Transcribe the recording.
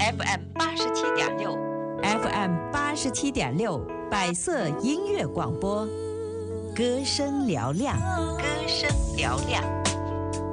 FM87.6百色音乐广播，歌声嘹亮，歌声嘹亮。